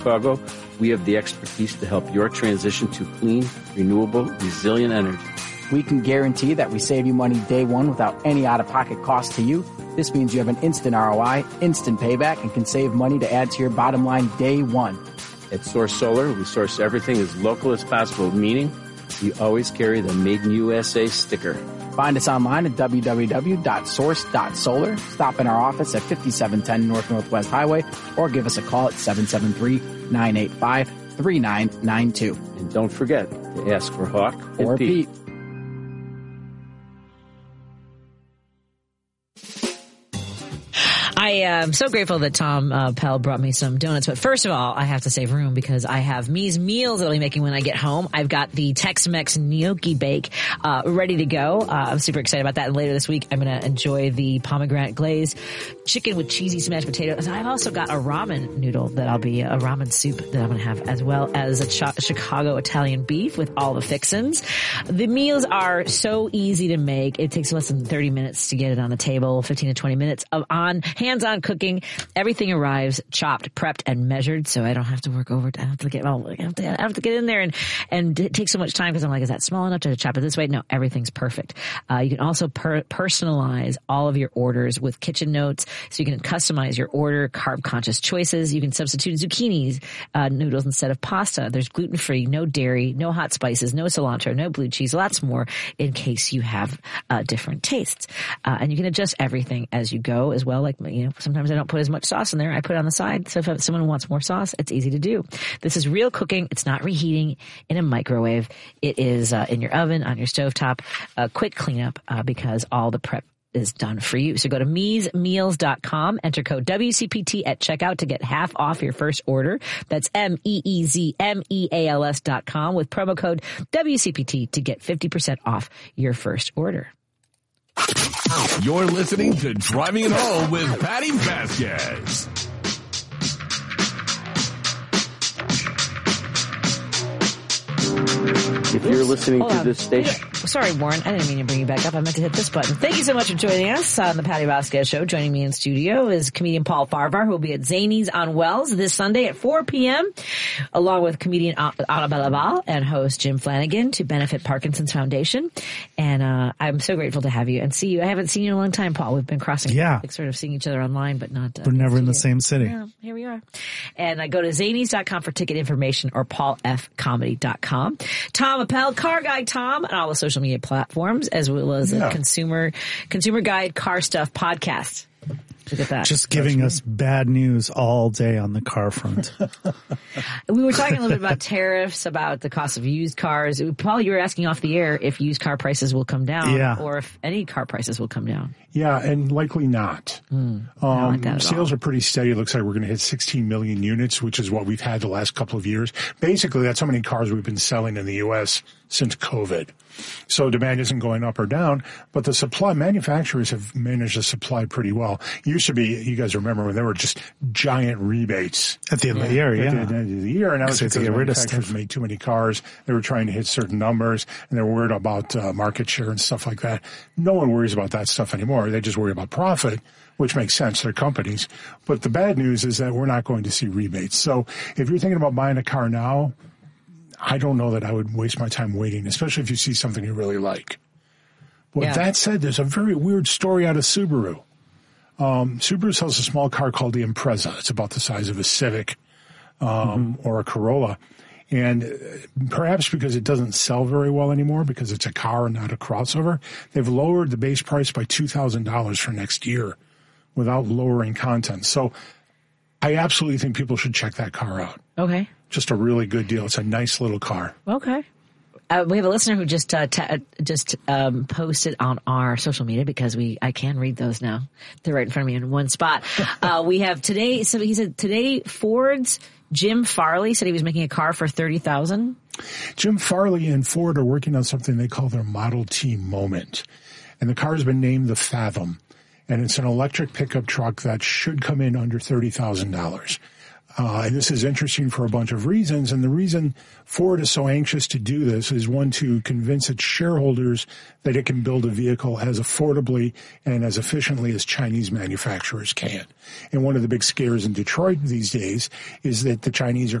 Chicago, we have the expertise to help your transition to clean, renewable, resilient energy. We can guarantee that we save you money day one without any out-of-pocket cost to you. This means you have an instant ROI, instant payback, and can save money to add to your bottom line day one. At Source Solar, we source everything as local as possible, meaning we always carry the Made in USA sticker. Find us online at www.source.solar. Stop in our office at 5710 North Northwest Highway or give us a call at 773-985-3992. And don't forget to ask for Hawk or Pete. I am so grateful that Tom Pell brought me some donuts. But first of all, I have to save room because I have Me's meals that I'll be making when I get home. I've got the Tex-Mex gnocchi bake ready to go. I'm super excited about that. And later this week, I'm going to enjoy the pomegranate glazed chicken with cheesy smashed potatoes. I've also got a ramen noodle that I'll be a ramen soup that I'm going to have, as well as a Chicago Italian beef with all the fixins. The meals are so easy to make. It takes less than 30 minutes to get it on the table, 15 to 20 minutes of hands-on cooking. Everything arrives chopped, prepped, and measured, so I don't have to work over. I have to get in there and it takes so much time because I'm like, is that small enough to chop it this way? No, everything's perfect. You can also personalize all of your orders with kitchen notes, so you can customize your order, carb-conscious choices. You can substitute zucchini noodles instead of pasta. There's gluten-free, no dairy, no hot spices, no cilantro, no blue cheese, lots more in case you have different tastes. And you can adjust everything as you go as well. Like, sometimes I don't put as much sauce in there. I put it on the side. So if someone wants more sauce, it's easy to do. This is real cooking. It's not reheating in a microwave. It is in your oven, on your stovetop. Quick cleanup because all the prep is done for you. So go to meesmeals.com, enter code WCPT at checkout to get half off your first order. That's MEEZMEALS.com with promo code WCPT to get 50% off your first order. You're listening to Driving It Home with Patty Vasquez. If you're listening to this station... Sorry, Warren. I didn't mean to bring you back up. I meant to hit this button. Thank you so much for joining us on the Patty Vasquez Show. Joining me in studio is comedian Paul Farvar, who will be at Zanies on Wells this Sunday at 4 p.m., along with comedian Ana Balabal and host Jim Flanagan to benefit Parkinson's Foundation. And I'm so grateful to have you and see you. I haven't seen you in a long time, Paul. We've been crossing, sort of seeing each other online, but not... We're never in the same city. Yeah, here we are. And go to zanies.com for ticket information or paulfcomedy.com. Tom Appel, Car Guy Tom, and all the social media platforms, as well as a consumer guide car stuff podcast. Look at that. Just giving us bad news all day on the car front. We were talking a little bit about tariffs, about the cost of used cars. Paul, you were asking off the air if used car prices will come down or if any car prices will come down. Yeah, and likely not. Sales are pretty steady. It looks like we're going to hit 16 million units, which is what we've had the last couple of years. Basically, that's how many cars we've been selling in the U.S. since COVID. So demand isn't going up or down, but the supply, manufacturers have managed to supply pretty well. Used to be, you guys remember when there were just giant rebates at the end of the year, At the end of the year, and that was because the manufacturers made too many cars. They were trying to hit certain numbers, and they were worried about market share and stuff like that. No one worries about that stuff anymore. They just worry about profit, which makes sense. They're companies. But the bad news is that we're not going to see rebates. So if you're thinking about buying a car now, I don't know that I would waste my time waiting, especially if you see something you really like. With that said, there's a very weird story out of Subaru. Subaru sells a small car called the Impreza. It's about the size of a Civic or a Corolla. And perhaps because it doesn't sell very well anymore, because it's a car and not a crossover, they've lowered the base price by $2,000 for next year without lowering content. So I absolutely think people should check that car out. Okay. Just a really good deal. It's a nice little car. Okay. We have a listener who just posted on our social media because I can read those now. They're right in front of me in one spot. We have today. So he said today Ford's Jim Farley said he was making a car for $30,000. Jim Farley and Ford are working on something they call their Model T Moment, and the car has been named the Fathom, and it's an electric pickup truck that should come in under $30,000. And this is interesting for a bunch of reasons. And the reason Ford is so anxious to do this is, one, to convince its shareholders that it can build a vehicle as affordably and as efficiently as Chinese manufacturers can. And one of the big scares in Detroit these days is that the Chinese are